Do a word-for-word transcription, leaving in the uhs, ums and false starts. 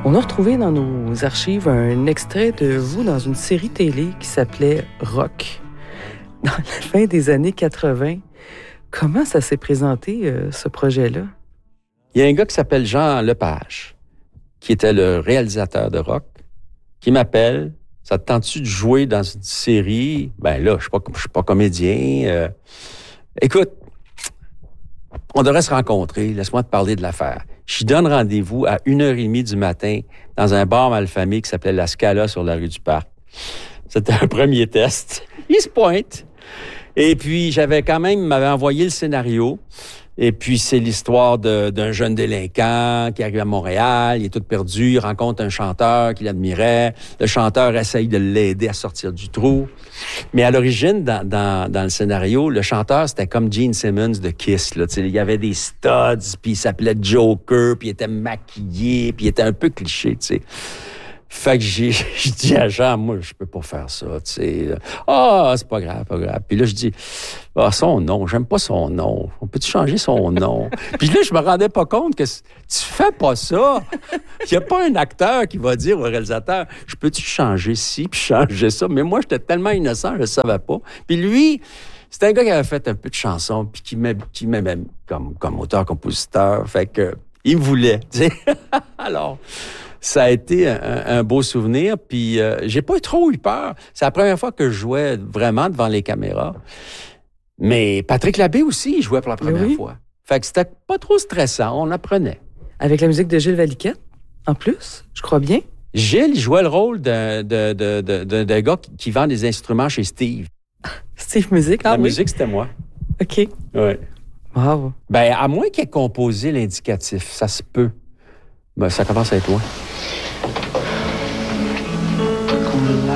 On a retrouvé dans nos archives un extrait de vous dans une série télé qui s'appelait Rock. Dans la fin des années quatre-vingt, comment ça s'est présenté, euh, ce projet-là? Il y a un gars qui s'appelle Jean Lepage, qui était le réalisateur de Rock, qui m'appelle. Ça te tente-tu de jouer dans une série? Ben là, je suis pas, je suis pas comédien. Euh, écoute, on devrait se rencontrer. Laisse-moi te parler de l'affaire. Je donne rendez-vous à une heure trente du matin dans un bar malfamé qui s'appelait La Scala sur la rue du Parc. C'était un premier test. Il se pointe. Et puis, j'avais quand même, il m'avait envoyé le scénario. Et puis, c'est l'histoire de, d'un jeune délinquant qui arrive à Montréal, il est tout perdu, il rencontre un chanteur qu'il admirait. Le chanteur essaye de l'aider à sortir du trou. Mais à l'origine, dans, dans, dans le scénario, le chanteur, c'était comme Gene Simmons de Kiss. Là. Il y avait des studs, puis il s'appelait Joker, puis il était maquillé, puis il était un peu cliché, tu sais. Fait que j'ai, je dis à Jean, moi, je peux pas faire ça, tu sais. Ah, c'est pas grave, pas grave. Puis là, je dis, ah, son nom, j'aime pas son nom. On peut-tu changer son nom? Puis là, je me rendais pas compte que tu fais pas ça. Il y a pas un acteur qui va dire au réalisateur, je peux-tu changer ci, puis changer ça? Mais moi, j'étais tellement innocent, je le savais pas. Puis lui, c'était un gars qui avait fait un peu de chansons, puis qui m'aimait, qui m'aimait comme, comme auteur-compositeur. Fait que, il me voulait, tu sais. Alors, ça a été un, un beau souvenir, puis euh, j'ai pas trop eu peur. C'est la première fois que je jouais vraiment devant les caméras. Mais Patrick Labbé aussi, il jouait pour la première oui. fois. Fait que c'était pas trop stressant, on apprenait. Avec la musique de Gilles Valiquette, en plus, je crois bien. Gilles, il jouait le rôle d'un, de, de, de, de, de gars qui, qui vend des instruments chez Steve. Steve Musique, ah La oui? musique, c'était moi. OK. Oui. Bravo. Ben, à moins qu'il ait composé l'indicatif, ça se peut. Ben, ça commence à être loin.